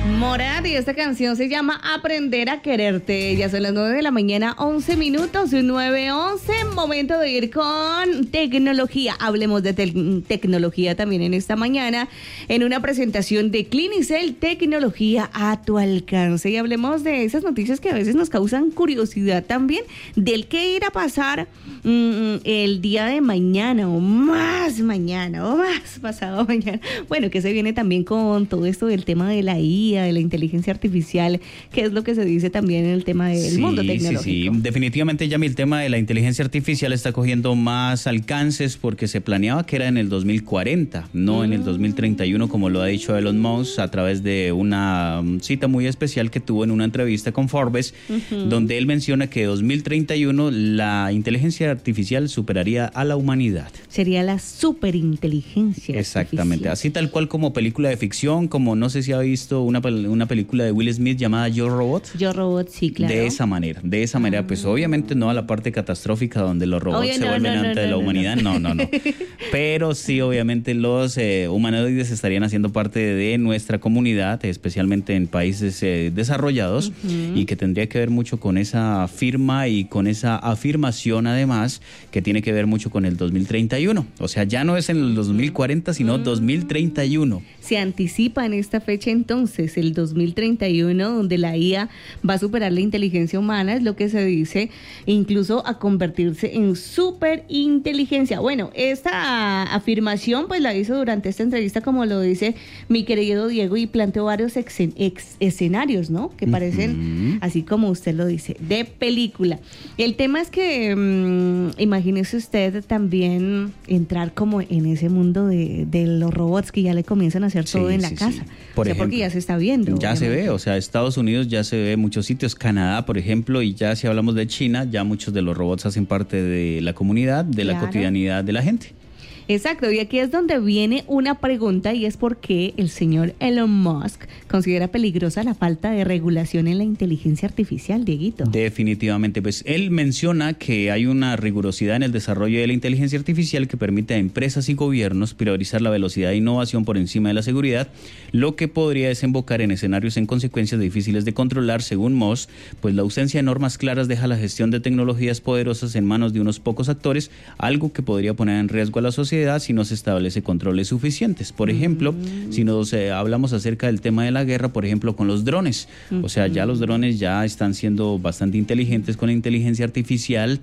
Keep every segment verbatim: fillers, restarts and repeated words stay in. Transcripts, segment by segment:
Morat, y esta canción se llama Aprender a Quererte. Ya son las nueve de la mañana, once minutos, nueve once, momento de ir con tecnología. Hablemos de te- tecnología también en esta mañana, en una presentación de Clinicel, tecnología a tu alcance. Y hablemos de esas noticias que a veces nos causan curiosidad también, del que irá a pasar mmm, el día de mañana, o más mañana, o más pasado mañana. Bueno, que se viene también con todo esto del tema de la I A, de la inteligencia artificial, que es lo que se dice también en el tema del sí, mundo tecnológico. Sí, sí, definitivamente, Yami, el tema de la inteligencia artificial está cogiendo más alcances porque se planeaba que era en el dos mil cuarenta, no mm. en el dos mil treinta y uno, como lo ha dicho Elon Musk a través de una cita muy especial que tuvo en una entrevista con Forbes, uh-huh. donde él menciona que dos mil treinta y uno la inteligencia artificial superaría a la humanidad. Sería la superinteligencia Exactamente, artificial. así tal cual como película de ficción, como no sé si ha visto una, una película de Will Smith llamada Yo Robot. Yo Robot, sí, claro. De esa manera, de esa manera, ah. pues obviamente no a la parte catastrófica donde los robots Oye, se no, vuelven no, no, ante no, la no, humanidad, no, no, no. Pero sí, obviamente los eh, humanoides estarían haciendo parte de nuestra comunidad, especialmente en países eh, desarrollados, uh-huh. y que tendría que ver mucho con esa firma y con esa afirmación, además, que tiene que ver mucho con el dos mil treinta y uno. O sea, ya no es en el dos mil cuarenta, sino uh-huh. dos mil treinta y uno. Se anticipa en esta fecha entonces, el dos mil treinta y uno, donde la I A va a superar la inteligencia humana, es lo que se dice, incluso a convertirse en superinteligencia. Bueno, esta afirmación pues la hizo durante esta entrevista, como lo dice mi querido Diego, y planteó varios ex, ex, escenarios, ¿no? Que parecen, uh-huh. así como usted lo dice, de película. El tema es que, um, imagínese usted también entrar como en ese mundo de, de los robots que ya le comienzan a hacer sí, todo en la sí, casa. Sí. Por o sea, ejemplo, porque ya se está viendo. Ya obviamente. se ve, o sea, Estados Unidos ya se ve en muchos sitios, Canadá, por ejemplo, y ya si hablamos de China, ya muchos de los robots hacen parte de la comunidad, de claro. la cotidianidad de la gente. Exacto, y aquí es donde viene una pregunta, y es por qué el señor Elon Musk considera peligrosa la falta de regulación en la inteligencia artificial, Dieguito. Definitivamente, pues él menciona que hay una rigurosidad en el desarrollo de la inteligencia artificial que permite a empresas y gobiernos priorizar la velocidad de innovación por encima de la seguridad, lo que podría desembocar en escenarios en consecuencias difíciles de controlar, según Musk, pues la ausencia de normas claras deja la gestión de tecnologías poderosas en manos de unos pocos actores, algo que podría poner en riesgo a la sociedad si no se establece controles suficientes. Por ejemplo, mm. si nos eh, hablamos acerca del tema de la guerra, por ejemplo, con los drones. Mm-hmm. O sea, ya los drones ya están siendo bastante inteligentes con la inteligencia artificial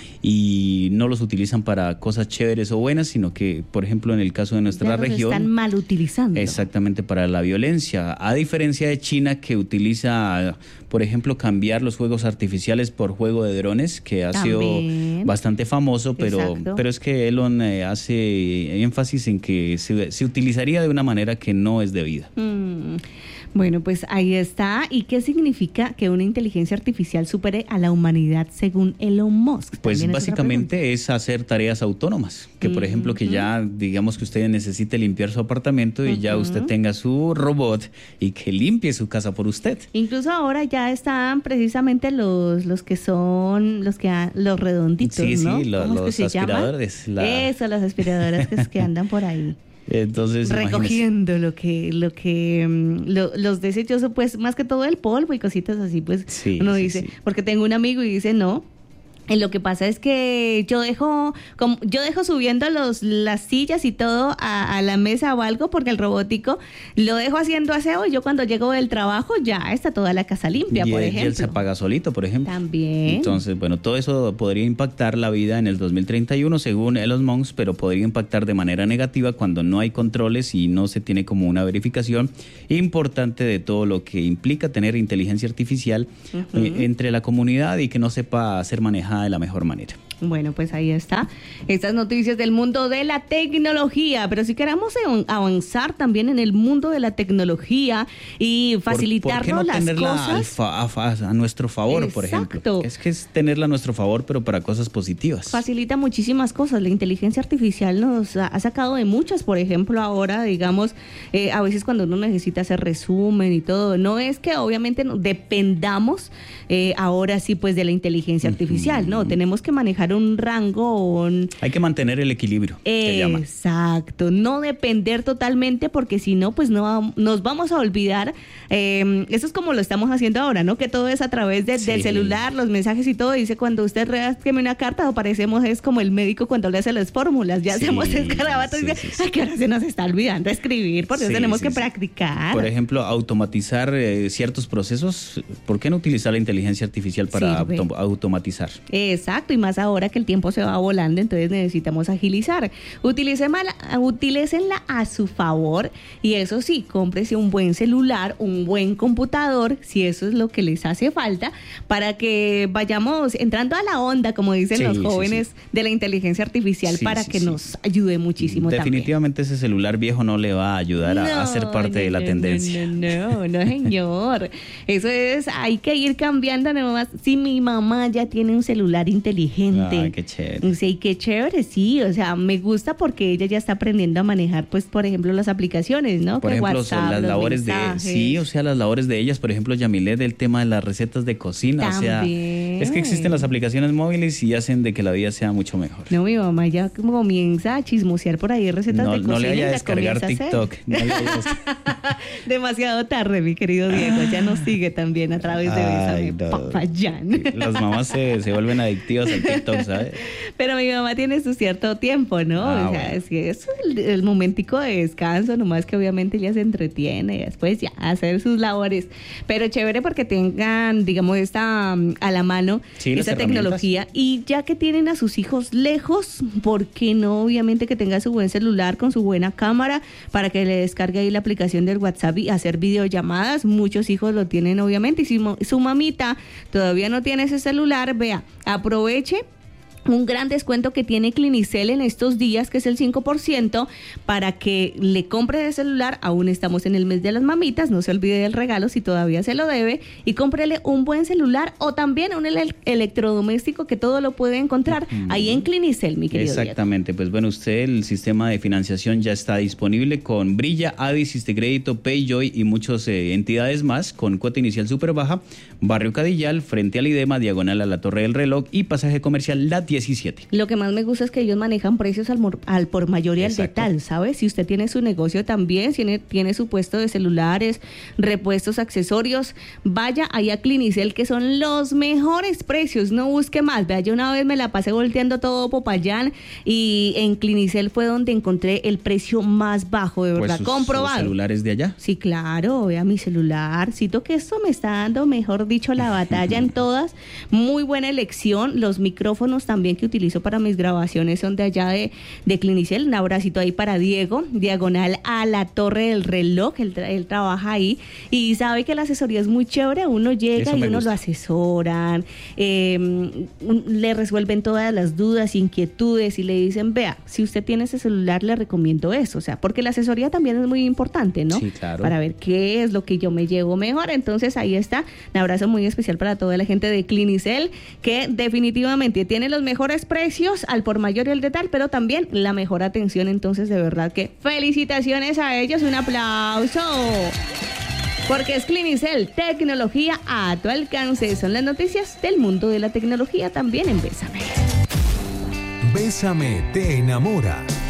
y no los utilizan para cosas chéveres o buenas, sino que, por ejemplo, en el caso de nuestra ya los región... están mal utilizando. Exactamente, para la violencia. A diferencia de China, que utiliza, por ejemplo, cambiar los juegos artificiales por juego de drones, que ha También. sido bastante famoso, pero, pero es que Elon eh, hace énfasis en que se, se utilizaría de una manera que no es debida. Mm. Bueno, pues ahí está. ¿Y qué significa que una inteligencia artificial supere a la humanidad según Elon Musk? Pues básicamente es hacer tareas autónomas. Que, por uh-huh. ejemplo, que ya, digamos que usted necesite limpiar su apartamento y uh-huh. ya usted tenga su robot y que limpie su casa por usted. Incluso ahora ya están precisamente los los que son, los que los redonditos, sí, ¿no? Sí, sí, lo, los aspiradores. La... Eso, las aspiradoras que, que andan por ahí. Entonces, recogiendo imagínese. lo que lo que lo, los desechos, pues más que todo el polvo y cositas así, pues sí, uno sí, dice, sí. porque tengo un amigo y dice, no, lo que pasa es que yo dejo como, yo dejo subiendo los las sillas y todo a, a la mesa o algo, porque el robótico lo dejo haciendo aseo y yo cuando llego del trabajo ya está toda la casa limpia, y por él, ejemplo. Y él se apaga solito, por ejemplo. También. Entonces, bueno, todo eso podría impactar la vida en el dos mil treinta y uno, según Elon Musk, pero podría impactar de manera negativa cuando no hay controles y no se tiene como una verificación importante de todo lo que implica tener inteligencia artificial uh-huh. eh, entre la comunidad y que no sepa ser manejada de la mejor manera. Bueno, pues ahí está. Estas noticias del mundo de la tecnología. Pero si queremos avanzar también en el mundo de la tecnología y facilitarnos ¿Por, por qué no las tenerla cosas fa, a, a nuestro favor, Exacto. por ejemplo? Es que es tenerla a nuestro favor, pero para cosas positivas. Facilita muchísimas cosas. La inteligencia artificial nos ha, ha sacado de muchas. Por ejemplo, ahora, digamos, eh, a veces cuando uno necesita hacer resumen y todo, no es que obviamente no, dependamos eh, ahora sí pues de la inteligencia artificial, uh-huh. no, tenemos que manejar manejar un rango o un... Hay que mantener el equilibrio. Exacto, no depender totalmente porque si no, pues no nos vamos a olvidar. Eh, eso es como lo estamos haciendo ahora, ¿no? Que todo es a través de, sí. del celular, los mensajes y todo. Dice, cuando usted redacte una carta, o parecemos es como el médico cuando le hace las fórmulas. Ya sí, hacemos escarabatos sí, y dice, sí, sí. ay, que ahora se nos está olvidando escribir, por eso sí, tenemos sí, que sí. practicar. Por ejemplo, automatizar eh, ciertos procesos. ¿Por qué no utilizar la inteligencia artificial para auto- automatizar? Exacto, y más ahora que el tiempo se va volando, entonces necesitamos agilizar. Utilícenla, utilícenla a su favor y eso sí, cómprese un buen celular, un buen computador, si eso es lo que les hace falta, para que vayamos entrando a la onda, como dicen sí, los jóvenes, sí, sí. de la inteligencia artificial, sí, para sí, que sí. nos ayude muchísimo. Definitivamente también. Ese celular viejo no le va a ayudar no, a, a ser parte no, de la no, tendencia. No, no, no, señor. Eso es, hay que ir cambiando nomás. Si mi mamá ya tiene un celular inteligente. Ay, qué chévere. Sí, qué chévere, sí. O sea, me gusta porque ella ya está aprendiendo a manejar, pues, por ejemplo, las aplicaciones, ¿no? Por que ejemplo, WhatsApp, las labores mensajes. de... Sí, o sea, las labores de ellas, por ejemplo, Yamilet, del tema de las recetas de cocina. También. O sea, es que existen las aplicaciones móviles y hacen de que la vida sea mucho mejor. No, mi mamá ya comienza a chismosear por ahí recetas no, de cocina. No le vaya a descargar TikTok. No le vaya a descargar. Demasiado tarde, mi querido Diego. Ya nos sigue también a través de Bésame no. Papayán. Las mamás se, se vuelven adictivas al TikTok, ¿sabes? Pero mi mamá tiene su cierto tiempo, ¿no? Ah, o sea, bueno. es que es el, el momentico de descanso, nomás que obviamente ella se entretiene y después ya hacer sus labores. Pero chévere porque tengan, digamos, esta a la mano, sí, esa tecnología. Y ya que tienen a sus hijos lejos, ¿por qué no? Obviamente que tenga su buen celular con su buena cámara para que le descargue ahí la aplicación del WhatsApp y hacer videollamadas. Muchos hijos lo tienen, obviamente. Y si su mamita todavía no tiene ese celular, vea, aproveche un gran descuento que tiene Clinicel en estos días, que es el cinco por ciento, para que le compre el celular. Aún estamos en el mes de las mamitas, no se olvide del regalo si todavía se lo debe, y cómprele un buen celular o también un ele- electrodoméstico que todo lo puede encontrar mm. ahí en Clinicel, mi querido Exactamente, Diego. Pues bueno, usted, el sistema de financiación ya está disponible con Brilla, Adis, Crédito, Payjoy y muchas eh, entidades más, con cuota inicial súper baja, Barrio Cadillal, frente al IDEMA, diagonal a la Torre del Reloj y pasaje comercial La diecisiete. Lo que más me gusta es que ellos manejan precios al, mor- al por mayor y al Exacto. detal, ¿sabes? Si usted tiene su negocio también, tiene, tiene su puesto de celulares, repuestos, accesorios, vaya ahí a Clinicel, que son los mejores precios, no busque más. Vea, yo una vez me la pasé volteando todo Popayán y en Clinicel fue donde encontré el precio más bajo, de verdad, pues sus, comprobado. ¿Sus celulares de allá? Sí, claro, vea mi celular, cito que esto me está dando, mejor dicho, la batalla en todas. Muy buena elección, los micrófonos también que utilizo para mis grabaciones son de allá de, de Clinicel. Un abracito ahí para Diego, diagonal a la Torre del Reloj, él, tra- él trabaja ahí y sabe que la asesoría es muy chévere, uno llega Eso y uno gusta. Lo asesoran, eh, un, le resuelven todas las dudas, inquietudes y le dicen, vea, si usted tiene ese celular le recomiendo eso, o sea, porque la asesoría también es muy importante, ¿no? Sí, claro. Para ver qué es lo que yo me llevo mejor, entonces ahí está, un abrazo muy especial para toda la gente de Clinicel, que definitivamente tiene los mejores precios al por mayor y al detal, pero también la mejor atención. Entonces, de verdad que felicitaciones a ellos, un aplauso. Porque es Clinicel, tecnología a tu alcance. Son las noticias del mundo de la tecnología también en Bésame. Bésame te enamora.